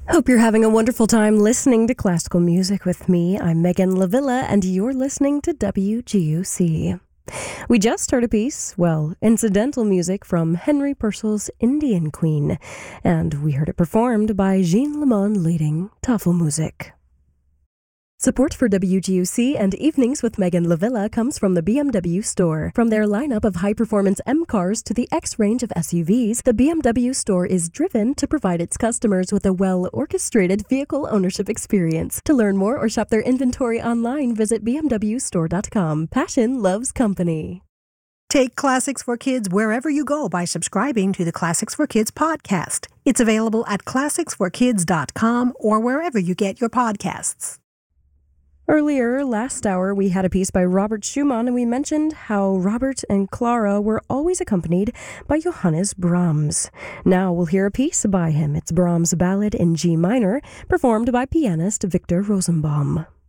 Hope you're having a wonderful time listening to classical music with me. I'm Megan Lavilla, and you're listening to WGUC. We just heard a piece, incidental music from Henry Purcell's Indian Queen, and we heard it performed by Jean Lemon leading Tafelmusik. Support for WGUC and Evenings with Megan Lavilla comes from the BMW Store. From their lineup of high-performance M cars to the X range of SUVs, the BMW Store is driven to provide its customers with a well-orchestrated vehicle ownership experience. To learn more or shop their inventory online, visit bmwstore.com. Passion loves company. Take Classics for Kids wherever you go by subscribing to the Classics for Kids podcast. It's available at classicsforkids.com or wherever you get your podcasts. Earlier, last hour, we had a piece by Robert Schumann, and we mentioned how Robert and Clara were always accompanied by Johannes Brahms. Now we'll hear a piece by him. It's Brahms' Ballad in G minor, performed by pianist Victor Rosenbaum.